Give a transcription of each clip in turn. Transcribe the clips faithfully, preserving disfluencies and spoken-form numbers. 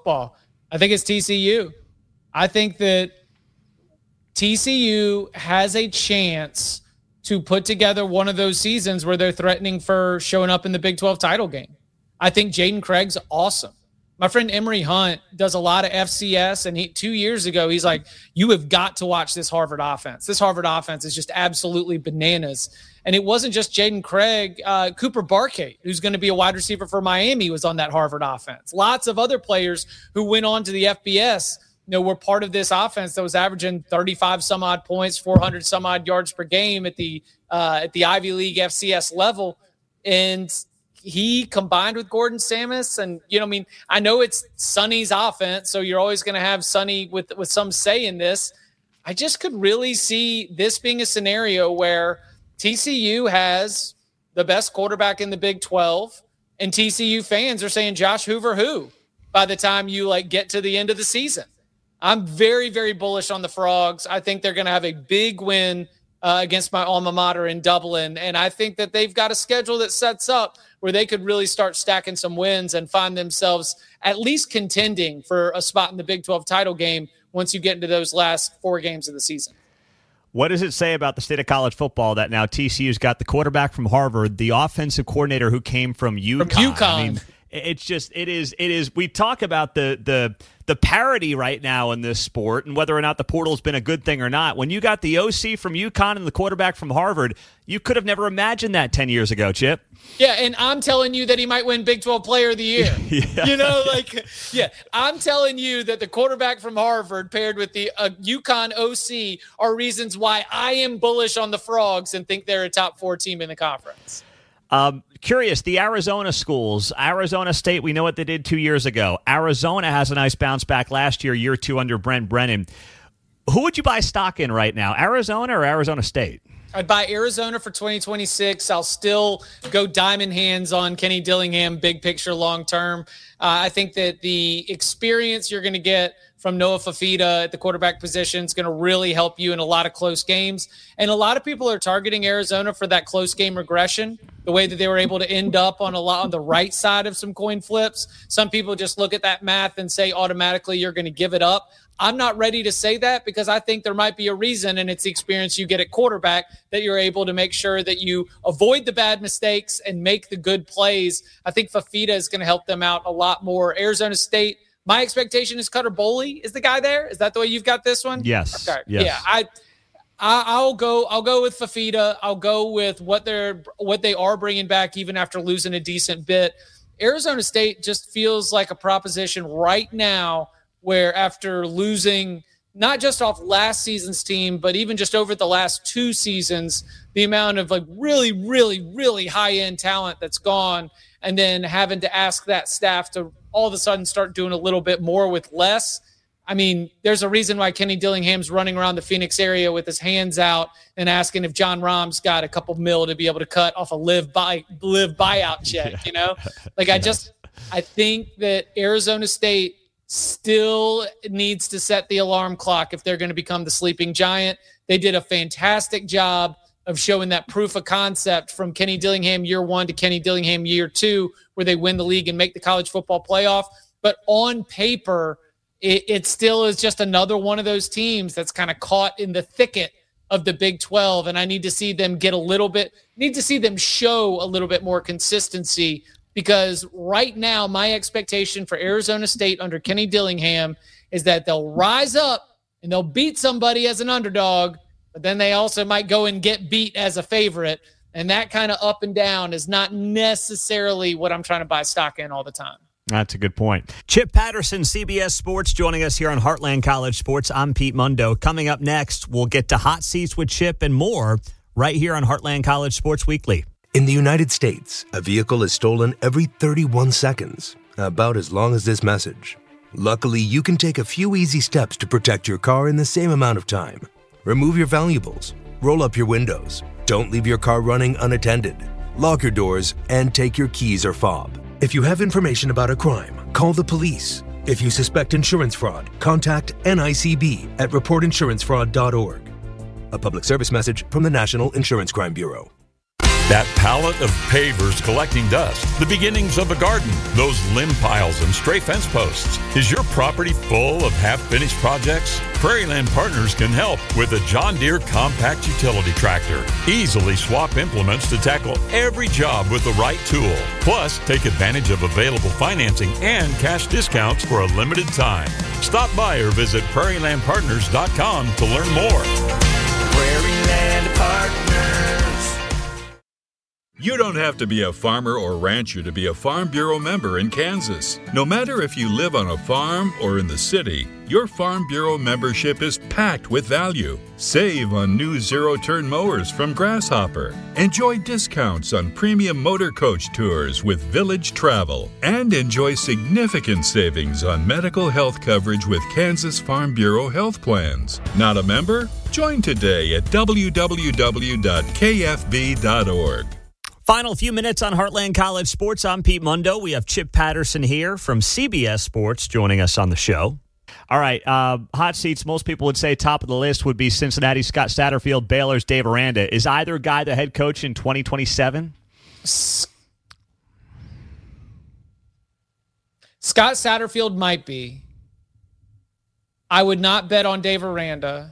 football. I think it's T C U. I think that T C U has a chance to put together one of those seasons where they're threatening for showing up in the Big twelve title game. I think Jaden Craig's awesome. My friend Emory Hunt does a lot of F C S, and he two years ago, he's like, you have got to watch this Harvard offense. This Harvard offense is just absolutely bananas. And it wasn't just Jaden Craig. Uh, Cooper Barkate, who's going to be a wide receiver for Miami, was on that Harvard offense. Lots of other players who went on to the F B S, you know, were part of this offense that was averaging thirty-five some odd points, four hundred some odd yards per game at the uh, at the Ivy League F C S level. And he combined with Gordon Samus, and, you know, I mean, I know it's Sonny's offense, so you're always going to have Sonny with, with some say in this. I just could really see this being a scenario where T C U has the best quarterback in the Big twelve, and T C U fans are saying Josh Hoover who by the time you like get to the end of the season. I'm very, very bullish on the Frogs. I think they're going to have a big win uh, against my alma mater in Dublin, and I think that they've got a schedule that sets up where they could really start stacking some wins and find themselves at least contending for a spot in the Big twelve title game once you get into those last four games of the season. What does it say about the state of college football that now T C U's got the quarterback from Harvard, the offensive coordinator who came from UConn? From UConn. I mean, it's just, it is, it is, we talk about the, the, the parity right now in this sport and whether or not the portal's been a good thing or not. When you got the O C from UConn and the quarterback from Harvard, you could have never imagined that ten years ago, Chip. Yeah, and I'm telling you that he might win Big twelve Player of the Year. Yeah. You know, like, yeah, I'm telling you that the quarterback from Harvard paired with the uh, UConn O C are reasons why I am bullish on the Frogs and think they're a top four team in the conference. Um, curious, the Arizona schools, Arizona State, we know what they did two years ago. Arizona has a nice bounce back last year, year two under Brent Brennan. Who would you buy stock in right now, Arizona or Arizona State? I'd buy Arizona for twenty twenty-six. I'll still go diamond hands on Kenny Dillingham, big picture, long term. Uh, I think that the experience you're going to get from Noah Fafita at the quarterback position is going to really help you in a lot of close games. And a lot of people are targeting Arizona for that close game regression, the way that they were able to end up on a lot on the right side of some coin flips. Some people just look at that math and say automatically you're going to give it up. I'm not ready to say that because I think there might be a reason, and it's the experience you get at quarterback that you're able to make sure that you avoid the bad mistakes and make the good plays. I think Fafita is going to help them out a lot more. Arizona State, my expectation is Cutter Boley is the guy there. Is that the way you've got this one? Yes. Okay. Yes. Yeah. I, I, I'll go. I'll go with Fafita. I'll go with what they're what they are bringing back, even after losing a decent bit. Arizona State just feels like a proposition right now, where after losing not just off last season's team, but even just over the last two seasons, the amount of like really, really, really high-end talent that's gone, and then having to ask that staff to all of a sudden start doing a little bit more with less. I mean, there's a reason why Kenny Dillingham's running around the Phoenix area with his hands out and asking if John Rahm's got a couple mil to be able to cut off a live buy live buyout check, yeah. You know? Like, I just I think that Arizona State still needs to set the alarm clock if they're going to become the sleeping giant. They did a fantastic job of showing that proof of concept from Kenny Dillingham year one to Kenny Dillingham year two, where they win the league and make the college football playoff. But on paper, it, it still is just another one of those teams that's kind of caught in the thicket of the Big twelve. And I need to see them get a little bit, need to see them show a little bit more consistency. Because right now, my expectation for Arizona State under Kenny Dillingham is that they'll rise up and they'll beat somebody as an underdog, but then they also might go and get beat as a favorite. And that kind of up and down is not necessarily what I'm trying to buy stock in all the time. That's a good point. Chip Patterson, C B S Sports, joining us here on Heartland College Sports. I'm Pete Mundo. Coming up next, we'll get to Hot Seats with Chip and more right here on Heartland College Sports Weekly. In the United States, a vehicle is stolen every thirty-one seconds, about as long as this message. Luckily, you can take a few easy steps to protect your car in the same amount of time. Remove your valuables, roll up your windows, don't leave your car running unattended, lock your doors, and take your keys or fob. If you have information about a crime, call the police. If you suspect insurance fraud, contact N I C B at report insurance fraud dot org. A public service message from the National Insurance Crime Bureau. That pallet of pavers collecting dust, the beginnings of a garden, those limb piles and stray fence posts. Is your property full of half-finished projects? Prairieland Partners can help with a John Deere compact utility tractor. Easily swap implements to tackle every job with the right tool. Plus, take advantage of available financing and cash discounts for a limited time. Stop by or visit prairie land partners dot com to learn more. Prairieland Partners. You don't have to be a farmer or rancher to be a Farm Bureau member in Kansas. No matter if you live on a farm or in the city, your Farm Bureau membership is packed with value. Save on new zero-turn mowers from Grasshopper. Enjoy discounts on premium motor coach tours with Village Travel. And enjoy significant savings on medical health coverage with Kansas Farm Bureau health plans. Not a member? Join today at w w w dot k f b dot org. Final few minutes on Heartland College Sports. I'm Pete Mundo. We have Chip Patterson here from C B S Sports joining us on the show. All right, uh, hot seats, most people would say top of the list would be Cincinnati, Scott Satterfield, Baylor's Dave Aranda. Is either guy the head coach in twenty twenty-seven? Scott Satterfield might be. I would not bet on Dave Aranda.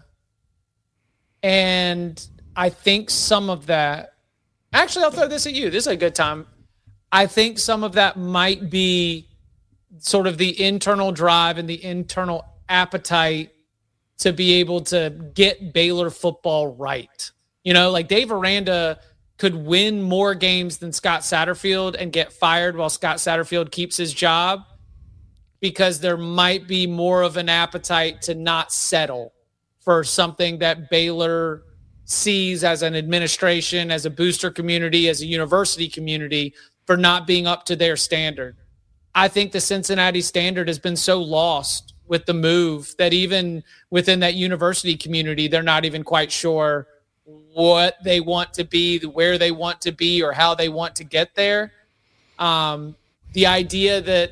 And I think some of that, actually, I'll throw this at you. This is a good time. I think some of that might be sort of the internal drive and the internal appetite to be able to get Baylor football right. You know, like Dave Aranda could win more games than Scott Satterfield and get fired while Scott Satterfield keeps his job, because there might be more of an appetite to not settle for something that Baylor sees as an administration, as a booster community, as a university community, for not being up to their standard. I think the Cincinnati standard has been so lost with the move that even within that university community, they're not even quite sure what they want to be, where they want to be, or how they want to get there. Um, the idea that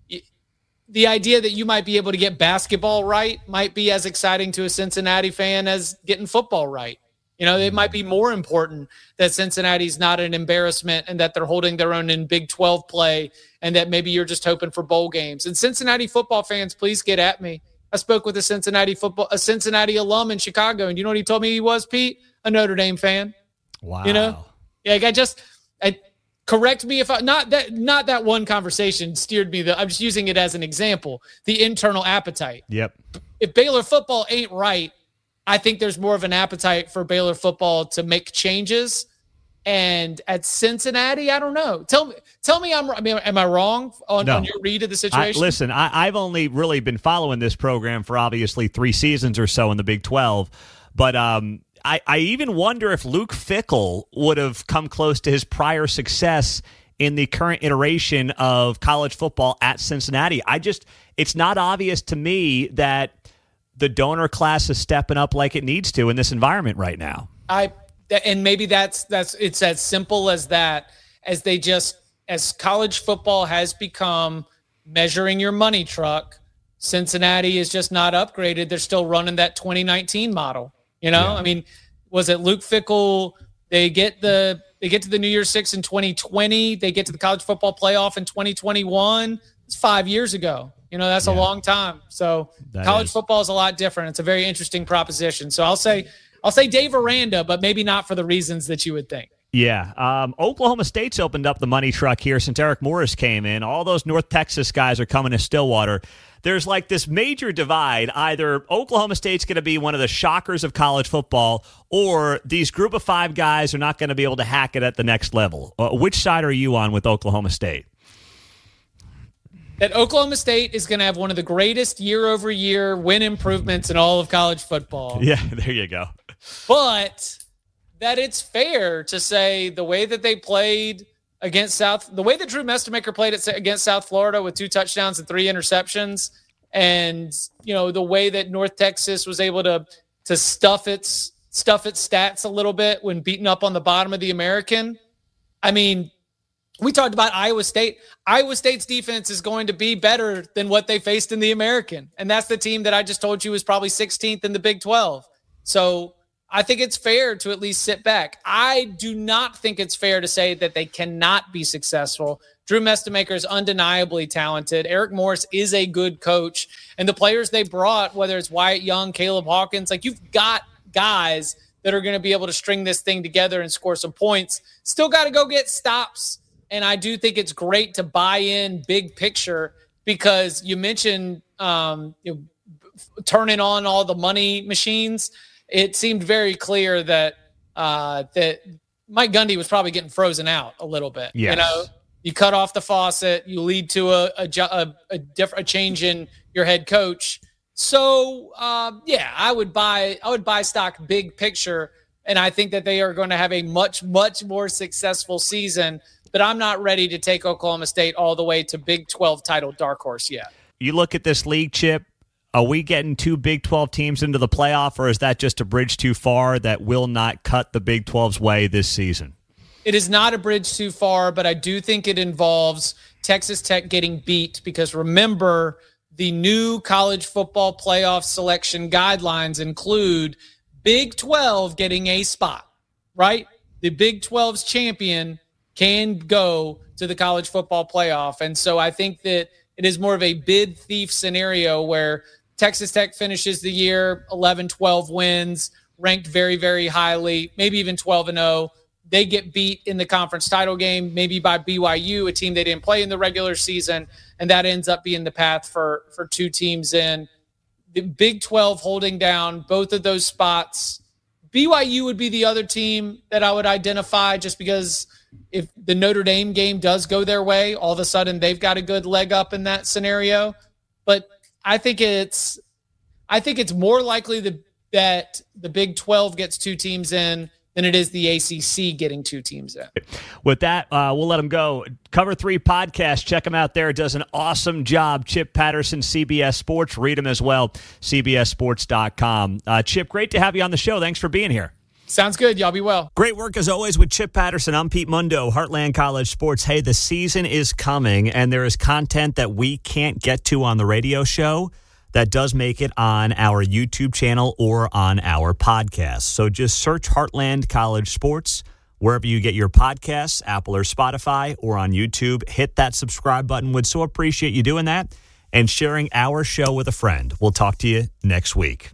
the idea that you might be able to get basketball right might be as exciting to a Cincinnati fan as getting football right. You know, it might be more important that Cincinnati's not an embarrassment and that they're holding their own in Big twelve play, and that maybe you're just hoping for bowl games. And Cincinnati football fans, please get at me. I spoke with a Cincinnati football, a Cincinnati alum in Chicago, and you know what he told me he was, Pete? A Notre Dame fan. Wow. You know, yeah, like I just I, correct me if I not that not that one conversation steered me. The I'm just using it as an example. The internal appetite. Yep. If Baylor football ain't right, I think there's more of an appetite for Baylor football to make changes. And at Cincinnati, I don't know. Tell me, tell me, I'm. I mean, am I wrong on, no. on your read of the situation? I, listen, I, I've only really been following this program for obviously three seasons or so in the Big twelve, but um, I, I even wonder if Luke Fickell would have come close to his prior success in the current iteration of college football at Cincinnati. I just, it's not obvious to me that the donor class is stepping up like it needs to in this environment right now. I and maybe that's that's it's as simple as that. As they just as college football has become measuring your money truck, Cincinnati is just not upgraded. They're still running that twenty nineteen model. You know, yeah. I mean, was it Luke Fickell? They get the they get to the New Year's Six in twenty twenty. They get to the college football playoff in twenty twenty-one. It's five years ago. You know, that's yeah. a long time. So that college is. football is a lot different. It's a very interesting proposition. So I'll say I'll say Dave Aranda, but maybe not for the reasons that you would think. Yeah. Um, Oklahoma State's opened up the money truck here since Eric Morris came in. All those North Texas guys are coming to Stillwater. There's like this major divide. Either Oklahoma State's going to be one of the shockers of college football, or these group of five guys are not going to be able to hack it at the next level. Uh, which side are you on with Oklahoma State? That Oklahoma State is going to have one of the greatest year-over-year win improvements in all of college football. Yeah, there you go. But that it's fair to say the way that they played against South, the way that Drew Mestemaker played it against South Florida with two touchdowns and three interceptions, and you know the way that North Texas was able to to stuff its stuff its stats a little bit when beaten up on the bottom of the American. I mean, we talked about Iowa State. Iowa State's defense is going to be better than what they faced in the American. And that's the team that I just told you was probably sixteenth in the Big twelve. So I think it's fair to at least sit back. I do not think it's fair to say that they cannot be successful. Drew Mestemaker is undeniably talented. Eric Morris is a good coach. And the players they brought, whether it's Wyatt Young, Caleb Hawkins, like you've got guys that are going to be able to string this thing together and score some points. Still got to go get stops. And I do think it's great to buy in big picture because you mentioned um, you know, turning on all the money machines. It seemed very clear that uh, that Mike Gundy was probably getting frozen out a little bit. Yes. You know, you cut off the faucet, you lead to a a, a, a, diff- a change in your head coach. So uh, yeah, I would buy I would buy stock big picture, and I think that they are going to have a much much more successful season. But I'm not ready to take Oklahoma State all the way to Big twelve title dark horse yet. You look at this league, Chip. Are we getting two Big twelve teams into the playoff, or is that just a bridge too far that will not cut the Big twelve's way this season? It is not a bridge too far, but I do think it involves Texas Tech getting beat because remember, the new college football playoff selection guidelines include Big twelve getting a spot, right? The Big twelve's champion can go to the college football playoff. And so I think that it is more of a bid thief scenario where Texas Tech finishes the year eleven, twelve wins, ranked very, very highly, maybe even twelve and oh. They get beat in the conference title game, maybe by B Y U, a team they didn't play in the regular season, and that ends up being the path for, for two teams in. The Big twelve holding down both of those spots. B Y U would be the other team that I would identify just because if the Notre Dame game does go their way, all of a sudden they've got a good leg up in that scenario. But I think it's I think it's more likely that, that the Big twelve gets two teams in than it is the A C C getting two teams in. With that, uh, we'll let them go. Cover three podcast. Check him out there. Does an awesome job. Chip Patterson, C B S Sports. Read him as well, C B S sports dot com. Uh, Chip, great to have you on the show. Thanks for being here. Sounds good. Y'all be well. Great work as always with Chip Patterson. I'm Pete Mundo, Heartland College Sports. Hey, the season is coming, and there is content that we can't get to on the radio show that does make it on our YouTube channel or on our podcast. So just search Heartland College Sports wherever you get your podcasts, Apple or Spotify, or on YouTube. Hit that subscribe button. Would so appreciate you doing that and sharing our show with a friend. We'll talk to you next week.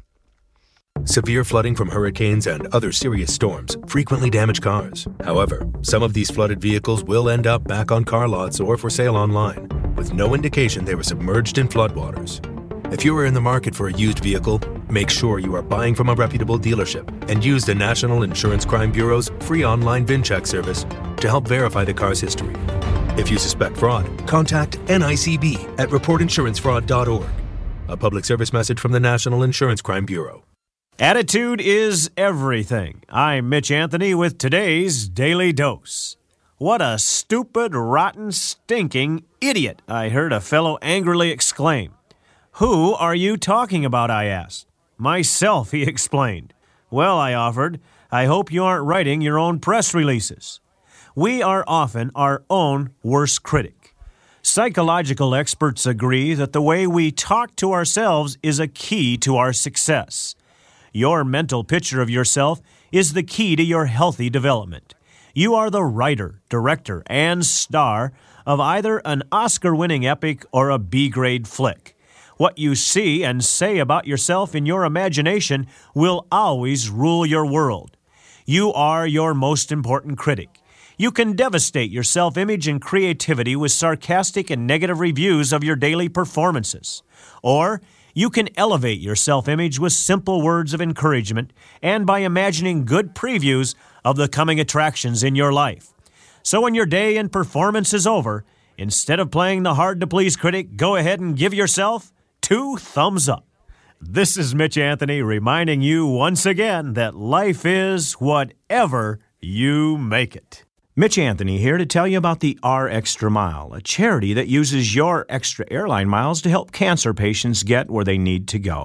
Severe flooding from hurricanes and other serious storms frequently damage cars. However, some of these flooded vehicles will end up back on car lots or for sale online, with no indication they were submerged in floodwaters. If you are in the market for a used vehicle, make sure you are buying from a reputable dealership and use the National Insurance Crime Bureau's free online VinCheck service to help verify the car's history. If you suspect fraud, contact N I C B at report insurance fraud dot org. A public service message from the National Insurance Crime Bureau. Attitude is everything. I'm Mitch Anthony with today's Daily Dose. What a stupid, rotten, stinking idiot, I heard a fellow angrily exclaim. Who are you talking about, I asked. Myself, he explained. Well, I offered, I hope you aren't writing your own press releases. We are often our own worst critic. Psychological experts agree that the way we talk to ourselves is a key to our success. Your mental picture of yourself is the key to your healthy development. You are the writer, director, and star of either an Oscar-winning epic or a B-grade flick. What you see and say about yourself in your imagination will always rule your world. You are your most important critic. You can devastate your self-image and creativity with sarcastic and negative reviews of your daily performances. Or you can elevate your self-image with simple words of encouragement and by imagining good previews of the coming attractions in your life. So when your day and performance is over, instead of playing the hard-to-please critic, go ahead and give yourself two thumbs up. This is Mitch Anthony reminding you once again that life is whatever you make it. Mitch Anthony here to tell you about the R Extra Mile, a charity that uses your extra airline miles to help cancer patients get where they need to go.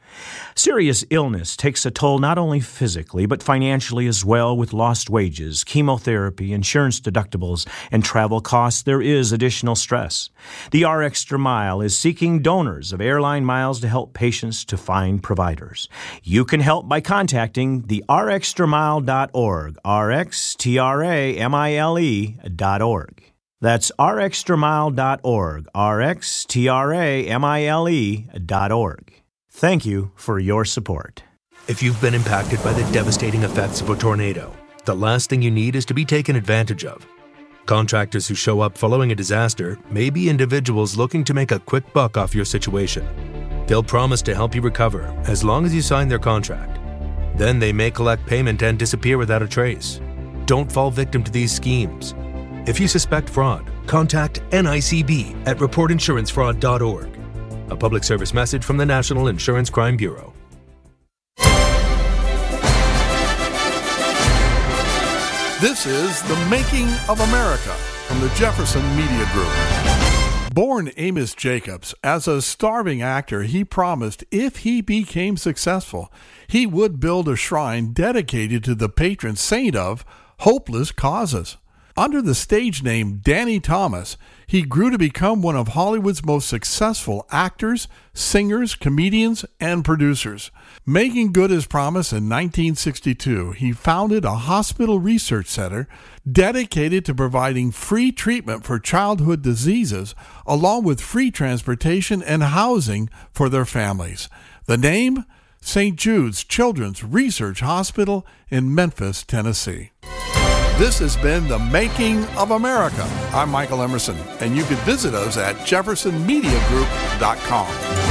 Serious illness takes a toll not only physically, but financially as well, with lost wages, chemotherapy, insurance deductibles, and travel costs. There is additional stress. The R Extra Mile is seeking donors of airline miles to help patients to find providers. You can help by contacting the r extra mile dot org, R X T R A M I L E dot org. That's r extra mile dot org, R X T R A M I L E dot org. Thank you for your support. If you've been impacted by the devastating effects of a tornado, the last thing you need is to be taken advantage of. Contractors who show up following a disaster may be individuals looking to make a quick buck off your situation. They'll promise to help you recover as long as you sign their contract. Then they may collect payment and disappear without a trace. Don't fall victim to these schemes. If you suspect fraud, contact N I C B at report insurance fraud dot org. A public service message from the National Insurance Crime Bureau. This is The Making of America from the Jefferson Media Group. Born Amos Jacobs, as a starving actor, he promised if he became successful, he would build a shrine dedicated to the patron saint of hopeless causes. Under the stage name Danny Thomas, he grew to become one of Hollywood's most successful actors, singers, comedians, and producers. Making good his promise in nineteen sixty-two, he founded a hospital research center dedicated to providing free treatment for childhood diseases, along with free transportation and housing for their families. The name? Saint Jude's Children's Research Hospital in Memphis, Tennessee. This has been The Making of America. I'm Michael Emerson, and you can visit us at jefferson media group dot com.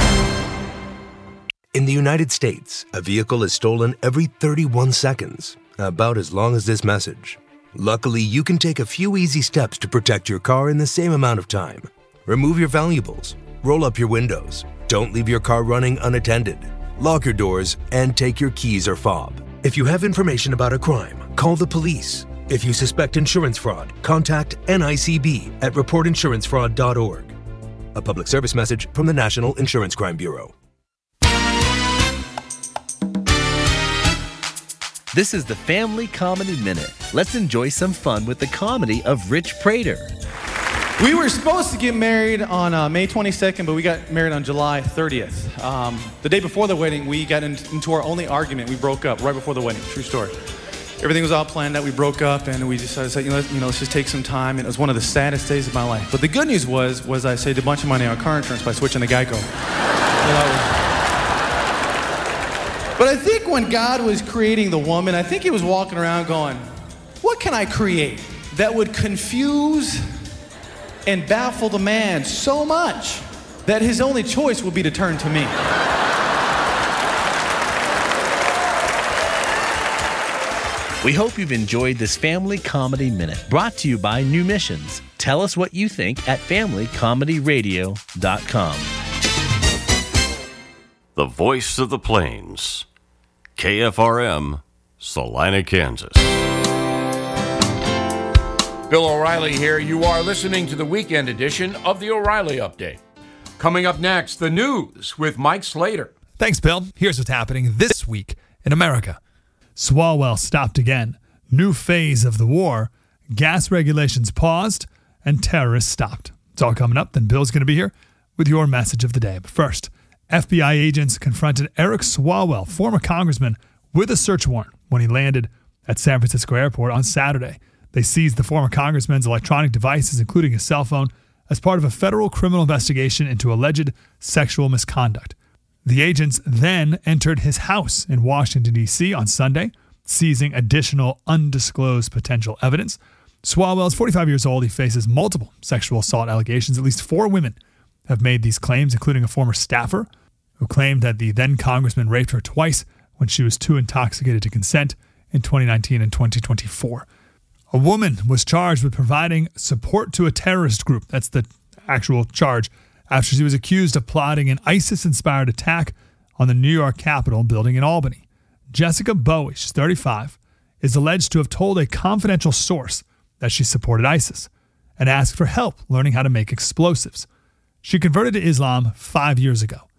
In the United States, a vehicle is stolen every thirty-one seconds, about as long as this message. Luckily, you can take a few easy steps to protect your car in the same amount of time. Remove your valuables, roll up your windows, don't leave your car running unattended, lock your doors, and take your keys or fob. If you have information about a crime, call the police. If you suspect insurance fraud, contact N I C B at report insurance fraud dot org. A public service message from the National Insurance Crime Bureau. This is the Family Comedy Minute. Let's enjoy some fun with the comedy of Rich Prater. We were supposed to get married on uh, May twenty-second, but we got married on July thirtieth. Um, the day before the wedding, we got in, into our only argument. We broke up right before the wedding. True story. Everything was all planned out. We broke up, and we decided, to say, you know, let's, you know, let's just take some time. And it was one of the saddest days of my life. But the good news was, was I saved a bunch of money on car insurance by switching to Geico. You know, but I think when God was creating the woman, I think he was walking around going, what can I create that would confuse and baffle the man so much that his only choice would be to turn to me? We hope you've enjoyed this Family Comedy Minute, brought to you by New Missions. Tell us what you think at family comedy radio dot com. The voice of the plains. K F R M, Salina, Kansas. Bill O'Reilly here. You are listening to the weekend edition of the O'Reilly Update. Coming up next, the news with Mike Slater. Thanks, Bill. Here's what's happening this week in America. Swalwell stopped again. New phase of the war. Gas regulations paused, and terrorists stopped. It's all coming up. Then Bill's going to be here with your message of the day. But first, F B I agents confronted Eric Swalwell, former congressman, with a search warrant when he landed at San Francisco Airport on Saturday. They seized the former congressman's electronic devices, including his cell phone, as part of a federal criminal investigation into alleged sexual misconduct. The agents then entered his house in Washington, D C on Sunday, seizing additional undisclosed potential evidence. Swalwell is forty-five years old. He faces multiple sexual assault allegations. At least four women have made these claims, including a former staffer who claimed that the then congressman raped her twice when she was too intoxicated to consent in twenty nineteen and twenty twenty-four. A woman was charged with providing support to a terrorist group. That's the actual charge, after she was accused of plotting an ISIS-inspired attack on the New York Capitol building in Albany. Jessica Bowie, she's thirty-five, is alleged to have told a confidential source that she supported ISIS and asked for help learning how to make explosives. She converted to Islam five years ago.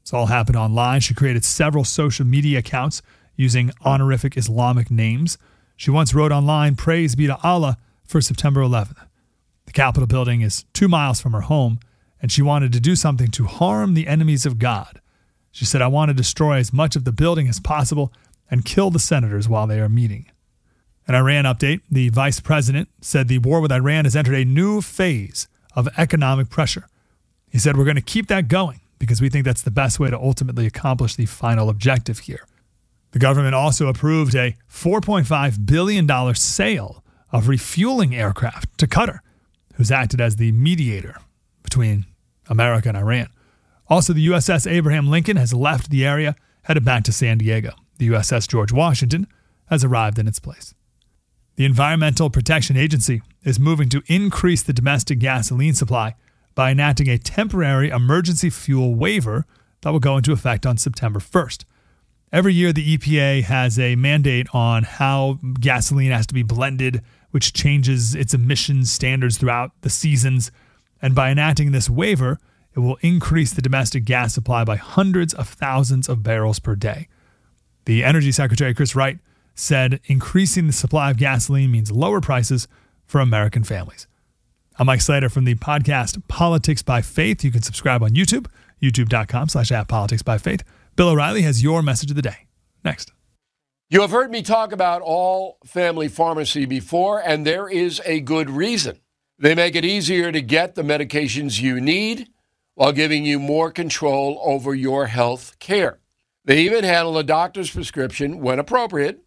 This all happened online. She created several social media accounts using honorific Islamic names. She once wrote online, "Praise be to Allah," for September eleventh. The Capitol building is two miles from her home, and she wanted to do something to harm the enemies of God. She said, "I want to destroy as much of the building as possible and kill the senators while they are meeting." An Iran update, the vice president said the war with Iran has entered a new phase of economic pressure. He said, "We're going to keep that going because we think that's the best way to ultimately accomplish the final objective here." The government also approved a four point five billion dollars sale of refueling aircraft to Qatar, who's acted as the mediator between America and Iran. Also, the U S S Abraham Lincoln has left the area, headed back to San Diego. The U S S George Washington has arrived in its place. The Environmental Protection Agency is moving to increase the domestic gasoline supply by enacting a temporary emergency fuel waiver that will go into effect on September first. Every year, the E P A has a mandate on how gasoline has to be blended, which changes its emissions standards throughout the seasons. And by enacting this waiver, it will increase the domestic gas supply by hundreds of thousands of barrels per day. The Energy Secretary, Chris Wright, said increasing the supply of gasoline means lower prices for American families. I'm Mike Slater from the podcast Politics by Faith. You can subscribe on YouTube, youtube.com slash at Politics by Faith. Bill O'Reilly has your message of the day. Next. You have heard me talk about All Family Pharmacy before, and there is a good reason. They make it easier to get the medications you need while giving you more control over your health care. They even handle a doctor's prescription when appropriate.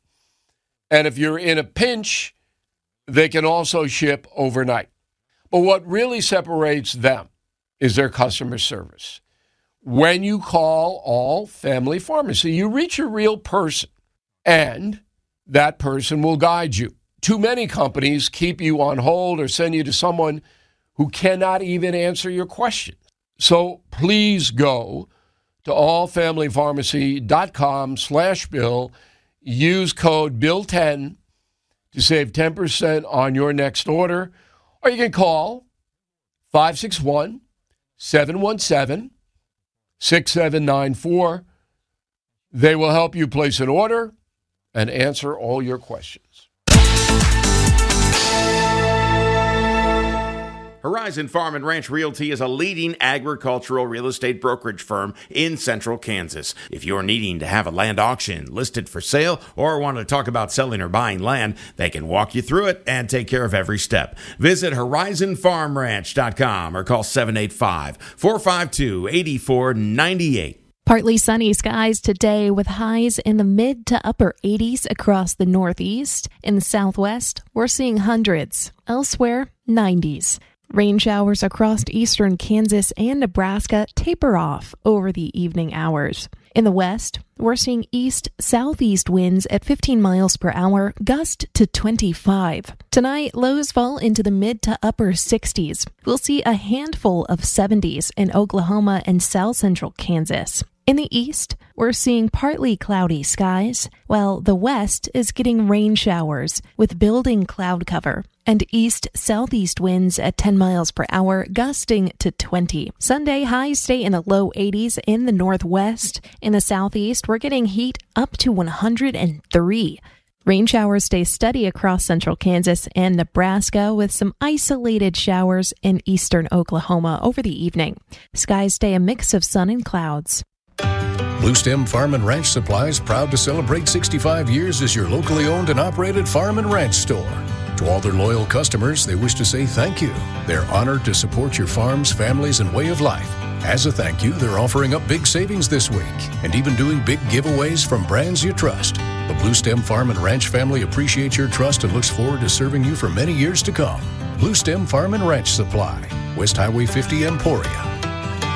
And if you're in a pinch, they can also ship overnight. But what really separates them is their customer service. When you call All Family Pharmacy, you reach a real person, and that person will guide you. Too many companies keep you on hold or send you to someone who cannot even answer your questions. So please go to allfamilypharmacy.com slash bill. Use code bill ten to save ten percent on your next order. Or you can call five six one, seven one seven, six seven nine four. They will help you place an order and answer all your questions. Horizon Farm and Ranch Realty is a leading agricultural real estate brokerage firm in central Kansas. If you're needing to have a land auction listed for sale or want to talk about selling or buying land, they can walk you through it and take care of every step. Visit horizon farm ranch dot com or call seven eight five, four five two, eight four nine eight. Partly sunny skies today with highs in the mid to upper eighties across the northeast. In the southwest, we're seeing hundreds. Elsewhere, nineties. Rain showers across eastern Kansas and Nebraska taper off over the evening hours. In the west, we're seeing east-southeast winds at fifteen miles per hour, gust to twenty-five. Tonight, lows fall into the mid to upper sixties. We'll see a handful of seventies in Oklahoma and south central Kansas. In the east, we're seeing partly cloudy skies, while the west is getting rain showers with building cloud cover and east-southeast winds at ten miles per hour, gusting to twenty. Sunday, highs stay in the low eighties in the northwest. In the southeast, we're getting heat up to one hundred three. Rain showers stay steady across central Kansas and Nebraska with some isolated showers in eastern Oklahoma over the evening. Skies stay a mix of sun and clouds. Blue Stem Farm and Ranch Supply is proud to celebrate sixty-five years as your locally owned and operated farm and ranch store. To all their loyal customers, they wish to say thank you. They're honored to support your farms, families, and way of life. As a thank you, they're offering up big savings this week and even doing big giveaways from brands you trust. The Blue Stem Farm and Ranch family appreciates your trust and looks forward to serving you for many years to come. Blue Stem Farm and Ranch Supply, West Highway fifty, Emporia.